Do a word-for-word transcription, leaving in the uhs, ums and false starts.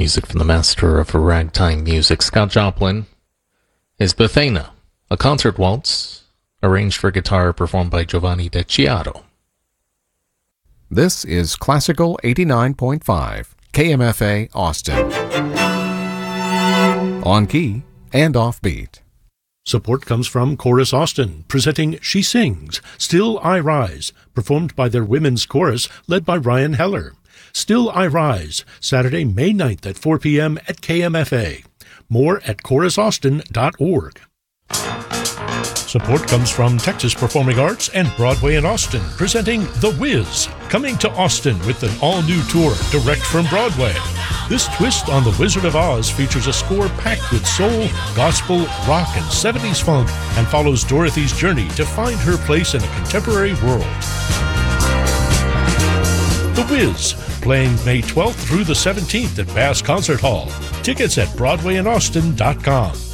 Music from the master of ragtime music, Scott Joplin, is Befana, a concert waltz arranged for guitar performed by Giovanni De Chiaro. This is Classical eighty-nine point five, K M F A Austin. On key and offbeat. Support comes from Chorus Austin, presenting She Sings, Still I Rise, performed by their women's chorus led by Ryan Heller. Still I Rise, Saturday, May ninth at four p.m. at K M F A. More at chorus austin dot org. Support comes from Texas Performing Arts and Broadway in Austin, presenting The Wiz, coming to Austin with an all-new tour direct from Broadway. This twist on The Wizard of Oz features a score packed with soul, gospel, rock, and seventies funk, and follows Dorothy's journey to find her place in a contemporary world. The Wiz, playing May twelfth through the seventeenth at Bass Concert Hall. Tickets at broadway in austin dot com.